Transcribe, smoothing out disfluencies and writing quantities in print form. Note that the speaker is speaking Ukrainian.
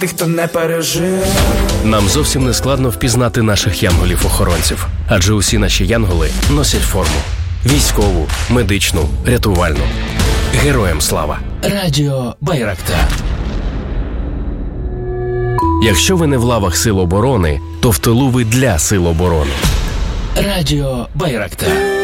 тих, хто не пережив. Нам зовсім не складно впізнати наших янголів-охоронців, адже усі наші янголи носять форму. Військову, медичну, рятувальну. Героям слава! Радіо Байрактар. Якщо ви не в лавах Сил оборони, то в тилу ви для Сил оборони. Радіо Байрактар.